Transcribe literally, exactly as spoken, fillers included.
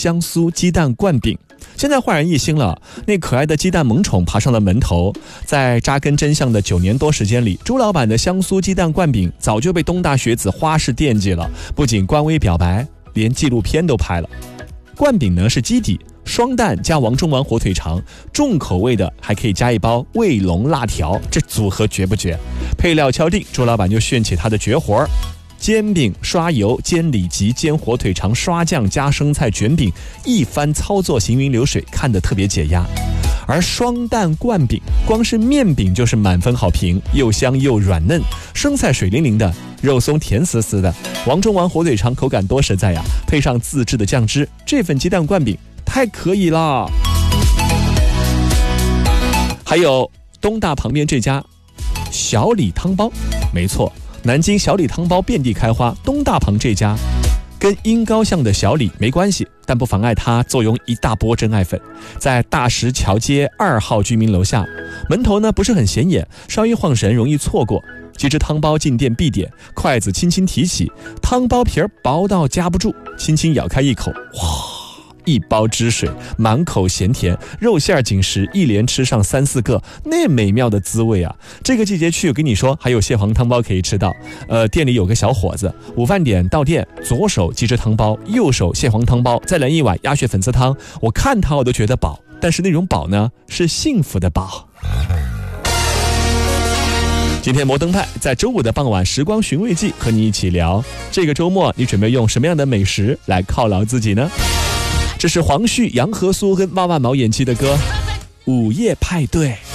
香酥鸡蛋灌饼。现在焕然一新了，那可爱的鸡蛋萌宠爬上了门头。在扎根真相的九年多时间里，朱老板的香酥鸡蛋灌饼早就被东大学子花式惦记了，不仅官微表白，连纪录片都拍了。灌饼呢是基底，双蛋加王中王火腿肠，重口味的还可以加一包卫龙辣条，这组合绝不绝？配料敲定，朱老板就炫起他的绝活儿。煎饼刷油，煎里脊，煎火腿肠，刷酱加生菜卷饼，一番操作行云流水，看得特别解压。而双蛋灌饼，光是面饼就是满分好评，又香又软嫩，生菜水灵灵的，肉松甜丝丝的，王中王火腿肠口感多实在呀，配上自制的酱汁，这份鸡蛋灌饼太可以了。还有东大旁边这家小李汤包，没错，南京小李汤包遍地开花，东大旁这家跟音高巷的小李没关系，但不妨碍他坐拥一大波真爱粉。在大石桥街二号居民楼下，门头呢不是很显眼，稍一晃神容易错过。几只汤包进店必点，筷子轻轻提起，汤包皮儿薄到夹不住，轻轻咬开一口，哇！一包汁水，满口咸甜，肉馅紧实，一连吃上三四个，那美妙的滋味啊！这个季节去，我跟你说，还有蟹黄汤包可以吃到。呃，店里有个小伙子，午饭点到店，左手鸡汁汤包，右手蟹黄汤包，再来一碗鸭血粉丝汤。我看他我都觉得饱，但是那种饱呢，是幸福的饱。今天摩登派在周五的傍晚时光寻味记和你一起聊，这个周末你准备用什么样的美食来犒劳自己呢？这是黄旭、杨和苏跟万万毛演技的歌《午夜派对》。